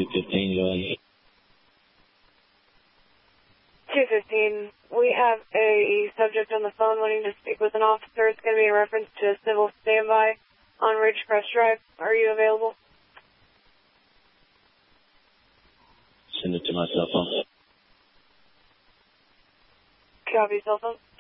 215, go ahead. 215, we have a subject on the phone wanting to speak with an officer. It's going to be in reference to a civil standby on Ridgecrest Drive. Are you available? Send it to my cell phone. Copy, cell phone.